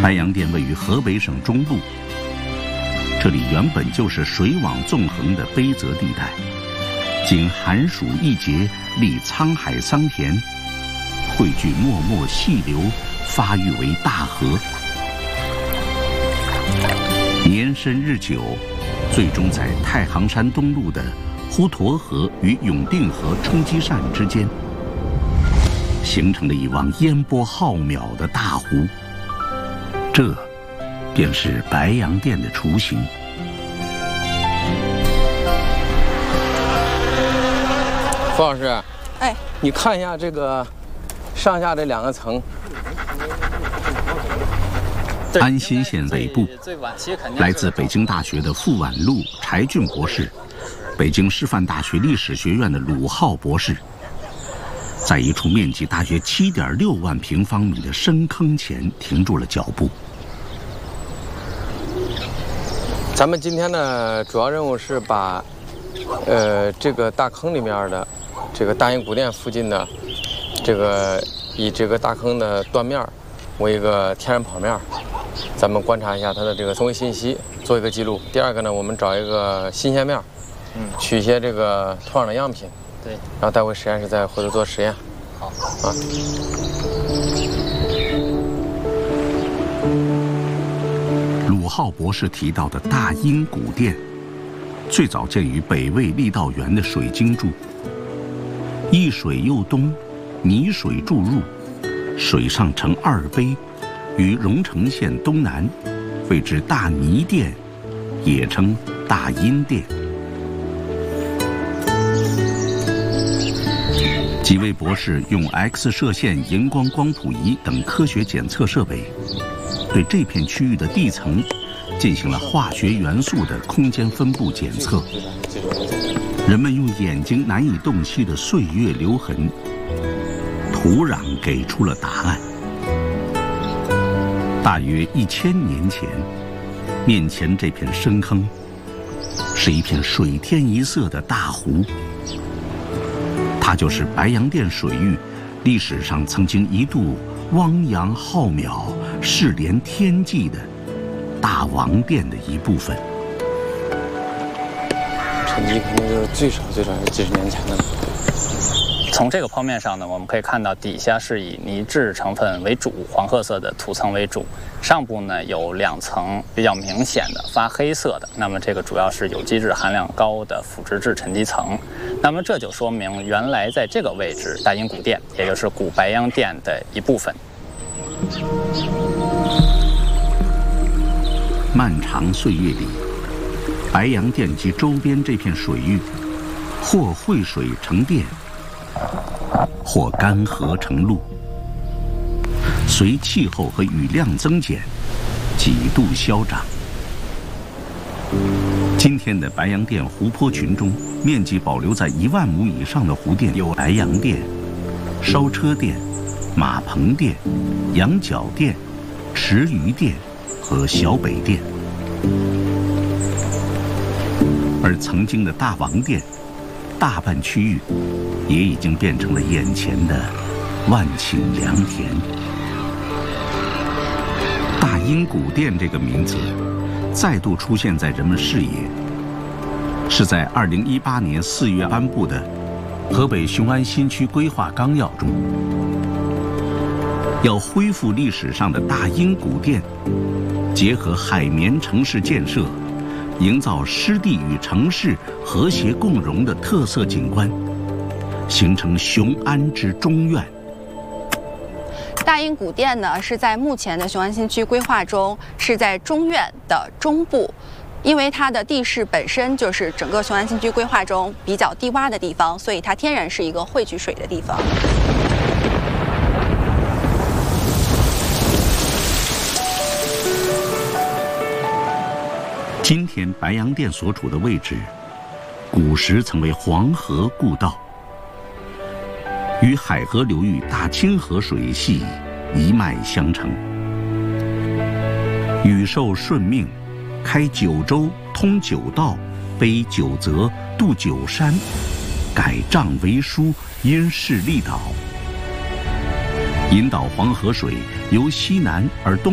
白洋淀位于河北省中部，这里原本就是水网纵横的卑泽地带，经寒暑一节，历沧海桑田，汇聚脉脉细流，发育为大河，年深日久，最终在太行山东麓的滹沱河与永定河冲积扇之间，形成了一汪烟波浩渺的大湖。这便是白洋淀的雏形。 付老师， 哎， 你看一下这个上下这2个层。 安新县北部，来自北京大学的傅婉路、柴俊博士，北京师范大学历史学院的鲁浩博士，在一处面积大约7.6万平方米的深坑前停住了脚步。 咱们今天呢，主要任务是把，这个大坑里面的，这个大英古殿附近的，以这个大坑的断面为一个天然剖面，咱们观察一下它的这个风位信息，做一个记录。第二个呢，我们找一个新鲜面，取一些这个土壤的样品， 对， 然后带回实验室再回头做实验。 好啊。 鲁浩博士提到的大英古殿，最早建于北魏郦道元的水晶柱，一水又东，泥水注入，水上呈2碑，于荣成县东南，谓之大泥殿，也称大阴殿。几位博士用 X 射线荧光光谱仪等科学检测设备，对这片区域的地层进行了化学元素的空间分布检测。人们用眼睛难以洞悉的岁月留痕，土壤给出了答案。大约1000年前，面前这片深坑是一片水天一色的大湖，它就是白洋淀水域历史上曾经一度汪洋浩渺、势连天际的大王殿的一部分。 这泥肯定就是最少是几十年前的了。 从这个剖面上呢，我们可以看到底下是以泥质成分为主，黄褐色的土层为主，上部呢有2层比较明显的发黑色的，那么这个主要是有机质含量高的腐殖质沉积层。那么这就说明原来在这个位置，大英古殿也就是古白洋淀的一部分。 漫长岁月里，白洋淀及周边这片水域，或汇水成淀，或干涸成路，随气候和雨量增减，几度消长。今天的白洋淀湖泊群中，面积保留在1万亩以上的湖殿有白洋淀、烧车殿、马棚殿、羊角殿、池鱼殿和小北殿。而曾经的大王殿，大半区域也已经变成了眼前的万顷良田。大英古殿这个名字再度出现在人们视野，是在2018年4月颁布的河北雄安新区规划纲要中。要恢复历史上的大英古殿，结合海绵城市建设，营造湿地与城市和谐共融的特色景观，形成雄安之中院。 大英古殿呢，是在目前的雄安新区规划中是在中院的中部，因为它的地势本身就是整个雄安新区规划中比较低洼的地方，所以它天然是一个汇聚水的地方。 今天白洋淀所处的位置，古时曾为黄河故道，与海河流域大清河水系一脉相承。禹寿顺命，开9州，通9道，背9泽，渡9山，改丈为疏，因势利导，引导黄河水由西南而东